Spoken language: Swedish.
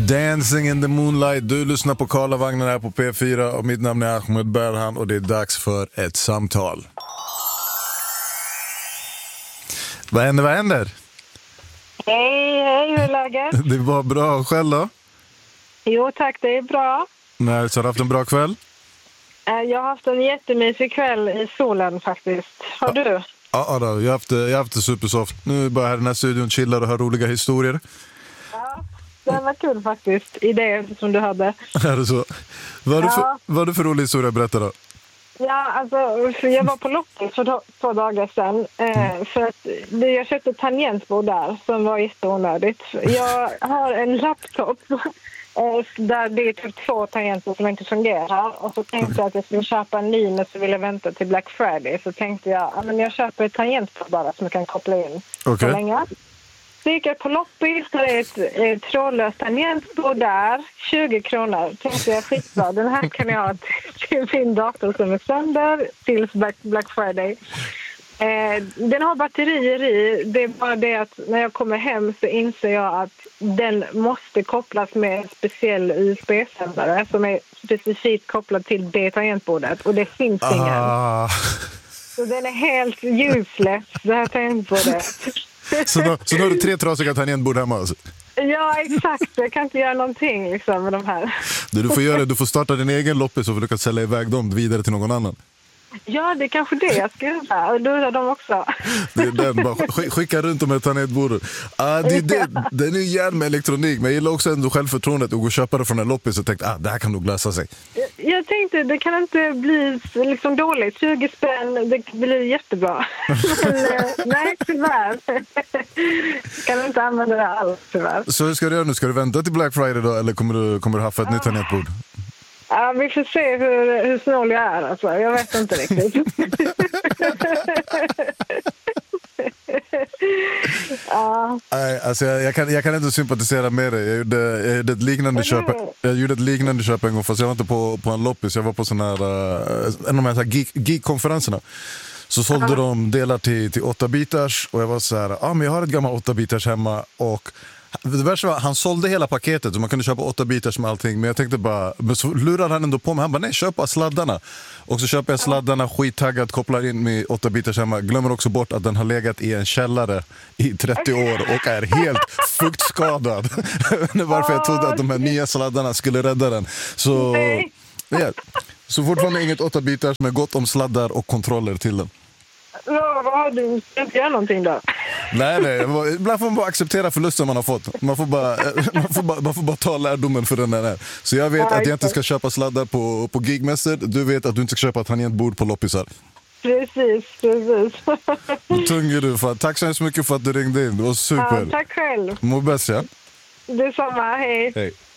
Dancing in the Moonlight. Du lyssnar på Karlavagnen här på P4 och mitt namn är Ahmed Berhan och det är dags för ett samtal. Vad händer? Hej, hur är läget? Det var bra, själv då? Jo tack, det är bra. Nej, så har du haft en bra kväll? Jag har haft en jättemysig kväll i solen faktiskt. Har du? Ja, då, jag har haft det supersoft. Nu är jag bara här i den här studion, chillar och hör roliga historier. Ja, det var kul faktiskt, idé som du hade. Är det så? Vad är det för rolig historia att berätta då? Ja, alltså jag var på loppis för 2 dagar sedan. För att jag köpte ett tangentbord där som var jätteonödigt. Jag har en laptop där det är typ 2 tangenter som inte fungerar. Och så tänkte jag att jag skulle köpa en ny, men så ville jag vänta till Black Friday. Så tänkte jag, men jag köper ett tangentbord bara som jag kan koppla in så länge. Så gick jag på loppis, där är ett trådlöst tangentbord där, 20 kronor. Tänkte jag, skitbra, den här kan jag ha till min dator som är sönder tills Black Friday. Den har batterier i, det är bara det att när jag kommer hem så inser jag att den måste kopplas med en speciell USB-sändare som är specifikt kopplad till det tangentbordet och det finns ingen. Så den är helt useless, det här tangentbordet. Så nu har du 3 trasiga tangentbord hemma alltså? Ja, exakt. Jag kan inte göra någonting liksom, med de här. Du får starta din egen loppis och försöka sälja iväg dem vidare till någon annan. Ja, det är kanske det jag ska göra. Och lura dem också. Det är den, bara skicka runt dem med tangentbordet. Det är ju järn med elektronik, men jag gillar också ändå självförtroendet och gå och köpa det från en loppis och tänkte, det här kan nog lösa sig. Jag tänkte, det kan inte bli liksom dåligt. 20 spänn, det blir jättebra. Men nej, tyvärr. Kan inte använda det alls, tyvärr. Så hur ska du göra nu? Ska du vänta till Black Friday då, eller kommer du haffa ett nytt tangentbord? Ja, vi får se hur snål jag är. Alltså. Jag vet inte riktigt. Ja. Nej, alltså jag kan inte sympatisera med dig. Jag gjorde ett liknande köp en gång, fast jag var inte på en loppis. Jag var på såna här, en av de här geek-konferenserna. Så sålde de delar till 8-bitars och jag var så här, men jag har ett gammalt 8-bitars hemma och det värsta var, han sålde hela paketet så man kunde köpa 8-bitars med allting, men jag tänkte bara, men så lurade han ändå på mig, han bara, nej, köp bara sladdarna. Och så köper jag sladdarna, skittaggad, kopplar in med 8-bitars hemma, glömmer också bort att den har legat i en källare i 30 år och är helt fuktskadad. Varför jag trodde att de här nya sladdarna skulle rädda den. Så, ja. Så fortfarande inget 8-bitars med gott om sladdar och kontroller till den. Vad har du? Ska inte göra någonting då? Nej, ibland får man bara acceptera förlusten man har fått. Man får bara ta lärdomen för den där. Så jag vet att jag inte ska köpa sladdar på gigmässor. Du vet att du inte ska köpa tangentbord på loppisar. Precis. Tung är du, fan. Tack så hemskt mycket för att du ringde in. Det var super. Ja, tack själv. Må bäst, ja? Detsamma, hej. Hej.